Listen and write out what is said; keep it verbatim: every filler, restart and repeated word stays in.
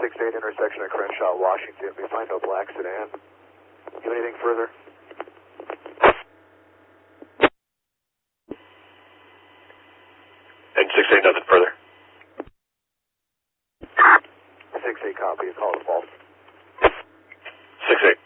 six eight intersection of Crenshaw, Washington. We find no black sedan. You have anything further? And six eight, nothing further. six eight copy, call it false. six eight.